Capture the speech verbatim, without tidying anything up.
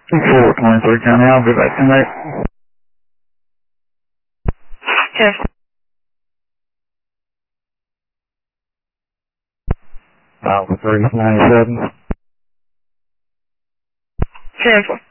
four twenty-three County, I'll be back in there. Cheers. Alpha three ninety-seven. Cheers.